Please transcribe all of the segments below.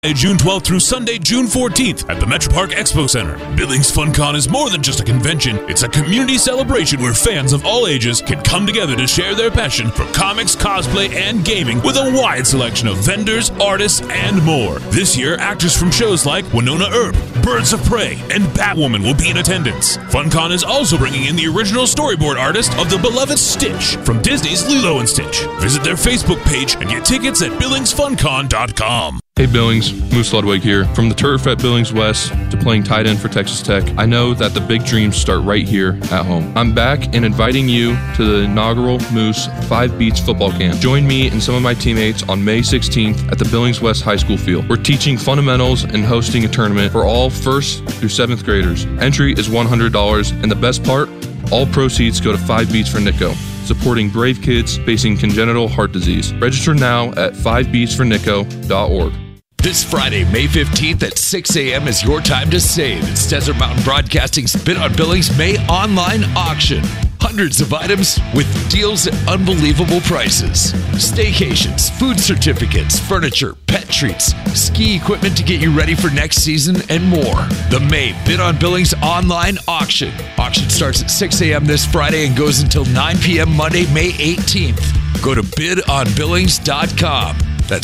June 12th through Sunday, June 14th at the Metro Park Expo Center. Billings FunCon is more than just a convention. It's a community celebration where fans of all ages can come together to share their passion for comics, cosplay, and gaming with a wide selection of vendors, artists, and more. This year, actors from shows like Winona Earp, Birds of Prey, and Batwoman will be in attendance. FunCon is also bringing in the original storyboard artist of the beloved Stitch from Disney's Lilo and Stitch. Visit their Facebook page and get tickets at BillingsFunCon.com. Hey Billings, Moose Ludwig here. From the turf at Billings West to playing tight end for Texas Tech, I know that the big dreams start right here at home. I'm back and inviting you to the inaugural Moose 5 Beats football camp. Join me and some of my teammates on May 16th at the Billings West High School field. We're teaching fundamentals and hosting a tournament for all 1st through 7th graders. Entry is $100, and the best part, all proceeds go to 5 Beats for Nico, supporting brave kids facing congenital heart disease. Register now at 5beatsfornico.org. This Friday, May 15th at 6 a.m. is your time to save. It's Desert Mountain Broadcasting's Bid on Billings May online auction. Hundreds of items with deals at unbelievable prices. Staycations, food certificates, furniture, pet treats, ski equipment to get you ready for next season, and more. The May Bid on Billings online auction. Auction starts at 6 a.m. this Friday and goes until 9 p.m. Monday, May 18th. Go to bidonbillings.com. That's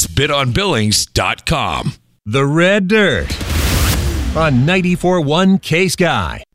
bidonbillings.com. The Red Dirt on 94.1 K-Sky.